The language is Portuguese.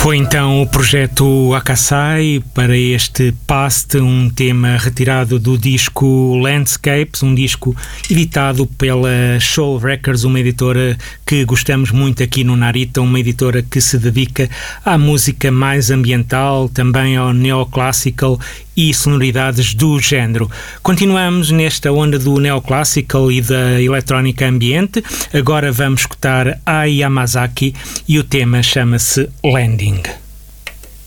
Foi então o projeto Akasai para este Past, um tema retirado do disco Landscapes, um disco editado pela Shoal Records, uma editora que gostamos muito aqui no Narita, uma editora que se dedica à música mais ambiental, também ao neoclassical e sonoridades do género. Continuamos nesta onda do neoclassical e da eletrónica ambiente. Agora vamos escutar Ai Yamazaki e o tema chama-se Landing.